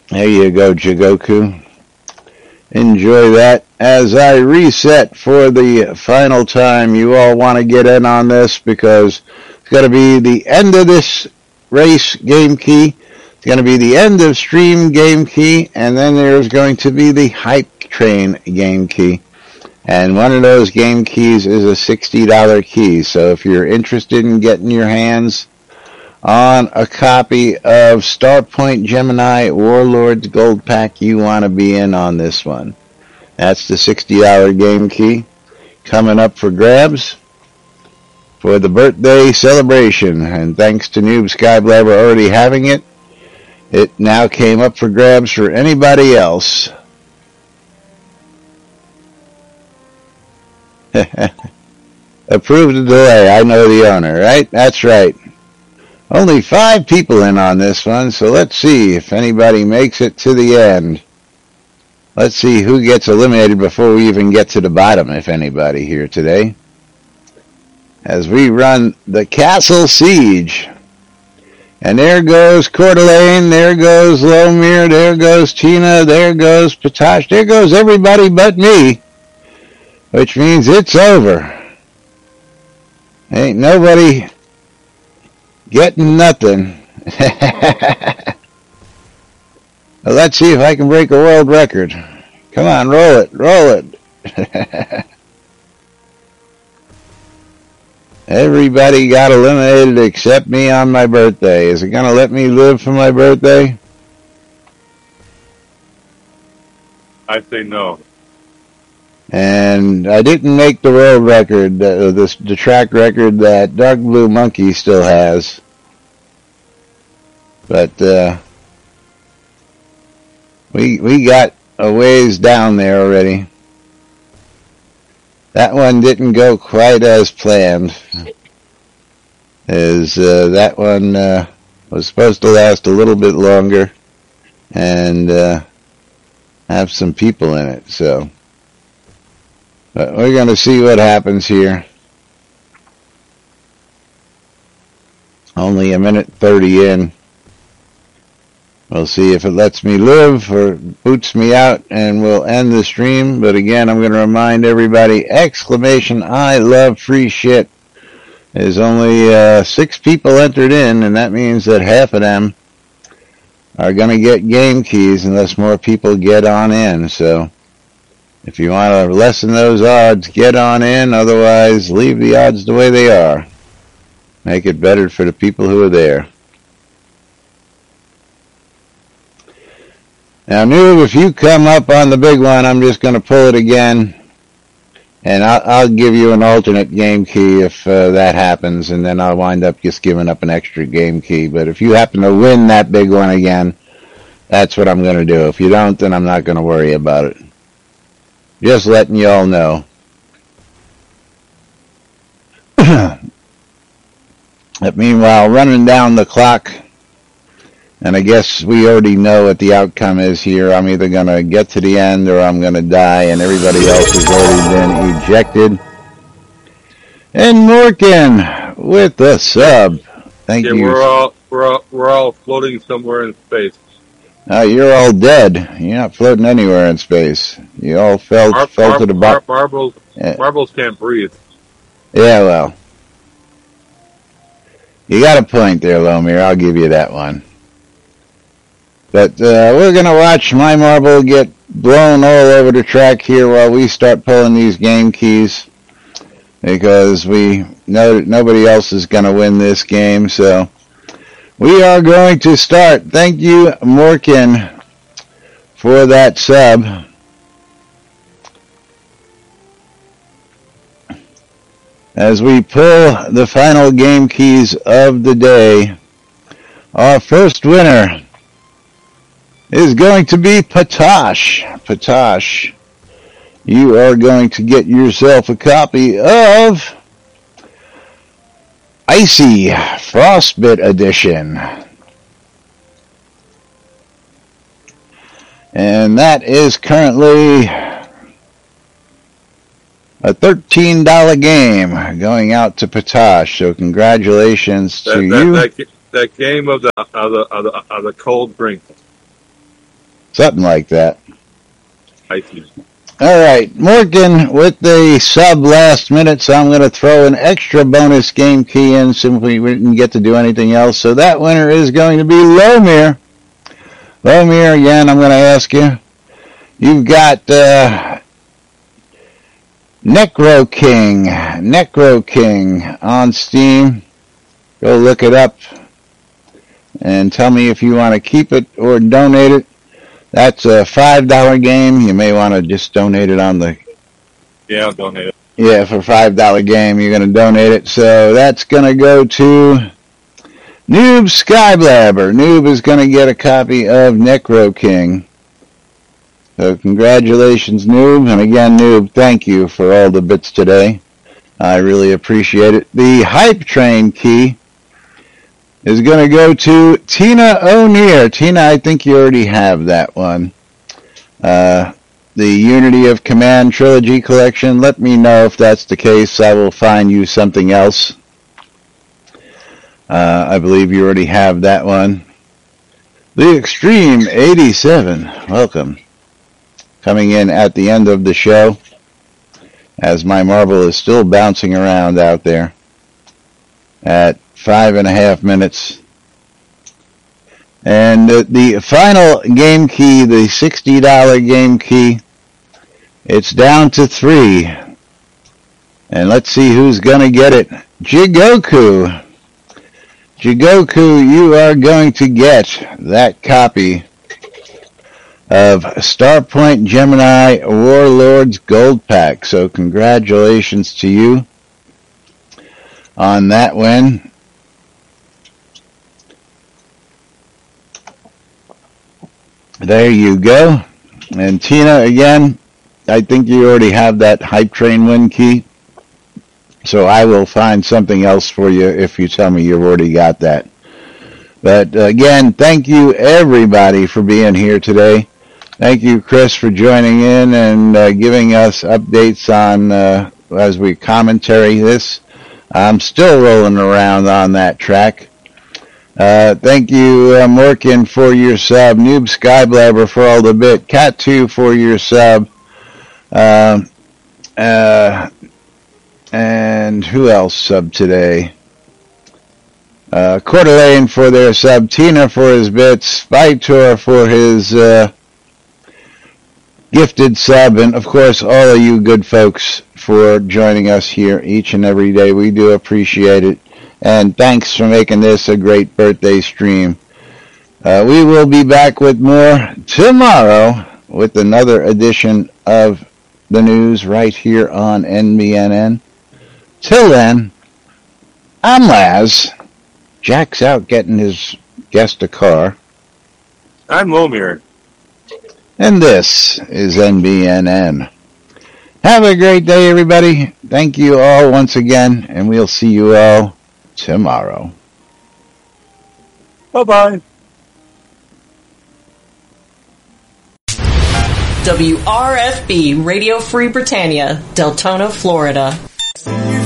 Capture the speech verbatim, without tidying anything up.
There you go, Jigoku. Enjoy that. As I reset for the final time, you all want to get in on this because it's going to be the end of this race game key. It's going to be the end of stream game key, and then there's going to be the hype train game key. And one of those game keys is a sixty dollar key. So if you're interested in getting your hands on a copy of Starpoint Gemini Warlords Gold Pack, you want to be in on this one. That's the sixty dollar game key coming up for grabs for the birthday celebration. And thanks to Noob Skyblabber already having it, it now came up for grabs for anybody else. Approved the delay. I know the owner, right? That's right. Only five people in on this one, so let's see if anybody makes it to the end. Let's see who gets eliminated before we even get to the bottom, if anybody here today. As we run the Castle Siege. And there goes Coeur d'Alene, there goes Lomir, there goes Tina, there goes Patosh, there goes everybody but me. Which means it's over. Ain't nobody getting nothing. Well, let's see if I can break a world record. Come on, roll it, roll it. Everybody got eliminated except me on my birthday. Is it going to let me live for my birthday? I say no. And I didn't make the world record, uh, the, the track record that Dark Blue Monkey still has. But uh, we we got a ways down there already. That one didn't go quite as planned. As uh, that one uh, was supposed to last a little bit longer and uh, have some people in it. So, but we're going to see what happens here. Only a minute thirty in. We'll see if it lets me live or boots me out, and we'll end the stream. But again, I'm going to remind everybody, exclamation, I love free shit. There's only uh, six people entered in, and that means that half of them are going to get game keys unless more people get on in. So if you want to lessen those odds, get on in. Otherwise, leave the odds the way they are. Make it better for the people who are there. Now, Noob, if you come up on the big one, I'm just going to pull it again, and I'll, I'll give you an alternate game key if uh, that happens, and then I'll wind up just giving up an extra game key. But if you happen to win that big one again, that's what I'm going to do. If you don't, then I'm not going to worry about it. Just letting you all know. But meanwhile, running down the clock, and I guess we already know what the outcome is here. I'm either going to get to the end or I'm going to die, and everybody else has already been ejected. And Morgan with the sub. Thank yeah, you. We're all, we're, all, we're all floating somewhere in space. Uh, you're all dead. You're not floating anywhere in space. You all fell, Mar- fell mar- to the bottom. Mar- marbles, yeah. marbles can't breathe. Yeah, well. You got a point there, Lomir. I'll give you that one. But uh, we're going to watch my marble get blown all over the track here while we start pulling these game keys, because we know that nobody else is going to win this game. So we are going to start. Thank you, Morgan, for that sub. As we pull the final game keys of the day, our first winner is going to be Patosh. Patosh, you are going to get yourself a copy of Icy Frostbit Edition. And that is currently a thirteen dollar game going out to Patosh. So congratulations that, to that, you. That, that game of the, of the, of the, of the cold drink. Something like that. I see. All right, Morgan with the sub last minute, so I'm going to throw an extra bonus game key in since we didn't get to do anything else. So that winner is going to be Lomir. Lomir, again, I'm going to ask you. You've got uh, Necro King, Necro King on Steam. Go look it up and tell me if you want to keep it or donate it. That's a five dollar game. You may want to just donate it on the... Yeah, I'll donate it. Yeah, for a five dollar game, you're going to donate it. So that's going to go to Noob Skyblabber. Noob is going to get a copy of Necro King. So congratulations, Noob. And again, Noob, thank you for all the bits today. I really appreciate it. The Hype Train key is going to go to Tina O'Neill. Tina, I think you already have that one. Uh, the Unity of Command Trilogy Collection. Let me know if that's the case. I will find you something else. Uh, I believe you already have that one. The Extreme eighty-seven. Welcome. Coming in at the end of the show, as my marble is still bouncing around out there at five and a half minutes. And the, the final game key, the sixty dollar game key, it's down to three. And let's see who's going to get it. Jigoku. Jigoku, you are going to get that copy of Starpoint Gemini Warlords Gold Pack. So congratulations to you on that win. There you go. And Tina, again, I think you already have that Hype Train win key. So I will find something else for you if you tell me you've already got that. But again, thank you everybody for being here today. Thank you, Chris, for joining in and uh, giving us updates on, uh, as we commentary this. I'm still rolling around on that track. Uh, thank you, uh, Morkin, for your sub. Noob Skyblabber for all the bit. Cat two for your sub. Uh, uh, and who else sub today? Uh, Coeur d'Alene for their sub. Tina for his bits. Vitor for his uh, gifted sub. And, of course, all of you good folks for joining us here each and every day. We do appreciate it. And thanks for making this a great birthday stream. Uh, we will be back with more tomorrow with another edition of the news right here on N B N N. Till then, I'm Laz. Jack's out getting his guest a car. I'm Lomir. And this is N B N N. Have a great day, everybody. Thank you all once again, and we'll see you all tomorrow. Bye-bye. W R F B Radio Free Britannia, Deltona, Florida.